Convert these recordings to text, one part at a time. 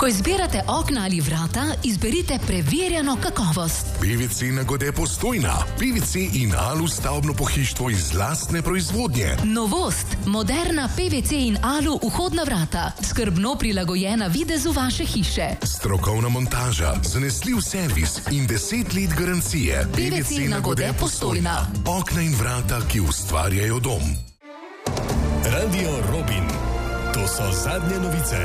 Ko izbirate okna ali vrata, izberite preverjeno kakovost. PVC Nagode Postojna. PVC in alu stavbno pohištvo iz lastne proizvodnje. Novost. Moderna PVC in alu vhodna vrata. Skrbno prilagojena videzu vaše hiše. Strokovna montaža, zanesljiv servis in 10 let garancije. PVC Nagode Postojna. Okna in vrata, ki ustvarjajo dom. Radio Robin. To so zadnje novice.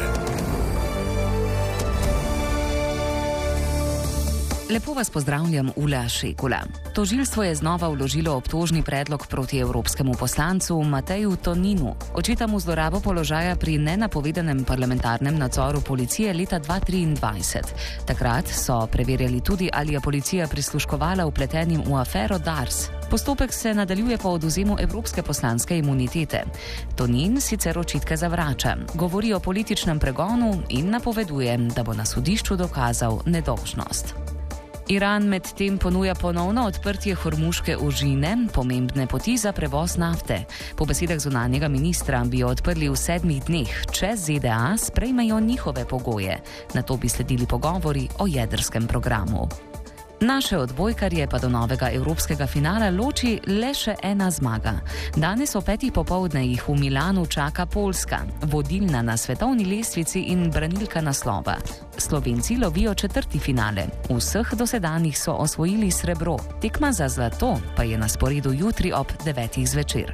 Lepo vas pozdravljam, Ula Šekula. Tožilstvo je znova vložilo obtožni predlog proti evropskemu poslancu Mateju Toninu. Očita mu zlorabo položaja pri nenapovedanem parlamentarnem nadzoru policije leta 2023. Takrat so preverjali tudi, ali je policija prisluškovala vpletenim v afero Dars. Postopek se nadaljuje po odvzemu evropske poslanske imunitete. Tonin sicer očitke zavrača, govori o političnem pregonu in napoveduje, da bo na sodišču dokazal nedolžnost. Iran medtem ponuja ponovno odprtje Hormuške ožine, pomembne poti za prevoz nafte. Po besedah zunanjega ministra bi jo odprli v 7 dneh, če ZDA sprejmejo njihove pogoje. Nato bi sledili pogovori o jedrskem programu. Naše odbojkarje pa do novega evropskega finala loči le še ena zmaga. Danes o 5. popoldne jih v Milanu čaka Poljska, vodilna na svetovni lestvici in branilka naslova. Slovenci lovijo 4. finale. Vseh dosedanjih so osvojili srebro. Tekma za zlato pa je na sporedu jutri ob 9. zvečer.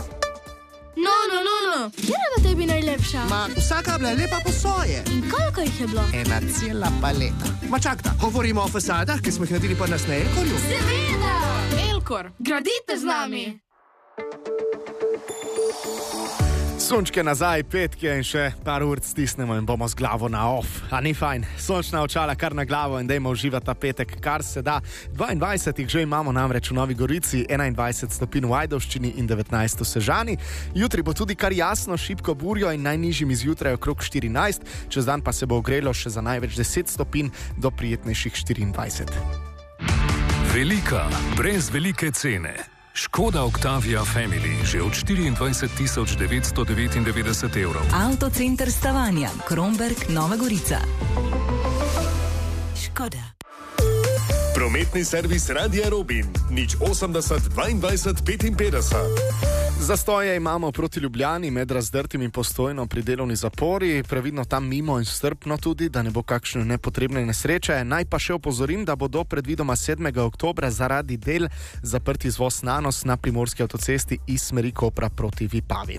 Kje je v tebi najlepša? Vsaka je bila lepa po svoje. In koliko jih je bilo? Ena cela paleta. Čakaj, govorimo o fasadah, ki smo jih naredili pa nas na Elkorju? Seveda! Elkor, gradite z nami! Sončke nazaj, petke in še par ur stisnemo in bomo z glavo na off. A ni fajn? Sončna očala kar na glavo in dajmo uživati ta petek, kar se da. 22 jih že imamo namreč v Novi Gorici, 21 stopinj v Ajdovščini in 19 v Sežani. Jutri bo tudi kar jasno, šibko burjo in najnižjim izjutraj okrog 14, čez dan pa se bo ogrelo še za največ 10 stopinj do prijetnejših 24. Velika, brez velike cene. Škoda Octavia Family že od 24.999 evrov. Avtocenter Stavanja, Kromberk, Nova Gorica. Škoda. Prometni servis Radia Robin, 080 22 55. Zastoje imamo proti Ljubljani med Razdrtim in Postojno pri delovni zapori, previdno tam mimo in strpno tudi, da ne bo kakšne nepotrebne nesreče. Naj pa še opozorim, da bo do predvidoma 7. oktobra zaradi del zaprti izvoz Nanos na primorski avtocesti iz smeri Kopra proti Vipavi.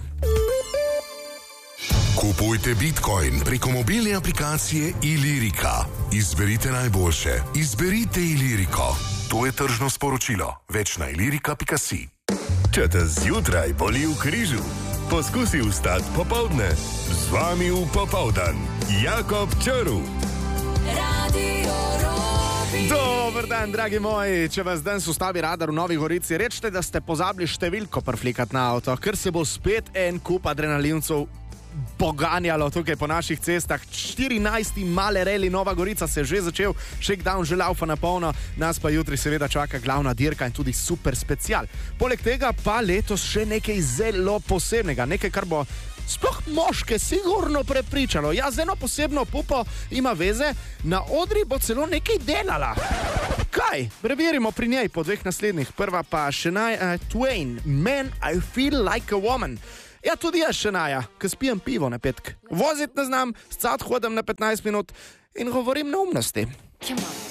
Kupujte Bitcoin preko mobilne aplikacije Ilirika. Izberite najboljše. Izberite Iliriko. To je tržno sporočilo. Več na ilirika.si. Če te zjutraj boli v križu, poskusi vstati popoldne. Z vami v popoldan, Jakob Črv. Radio Robin. Dober dan, dragi moji. Če vas danes ustavi radar v Novi Gorici, rečete, da ste pozabili številko prflikati na avto, ker se bo spet en kup adrenalincev poganjalo tukaj po naših cestah. 14. male reli Nova Gorica se je že začel, shakedown že laufa na polno, nas pa jutri seveda čaka glavna dirka in tudi super special. Poleg tega pa letos še nekaj zelo posebnega, nekaj, kar bo sploh moške sigurno prepričalo. Ja, z eno posebno pupo ima veze, na odri bo celo nekaj delala. Kaj? Preverimo pri njej po 2 naslednjih. Prva pa Shania Twain, Man, I Feel Like a Woman. Ja, tudi jaz Shania, ki spijem pivo na petk. Vozit ne znam, scat hodam na 15 minut in govorim neumnosti.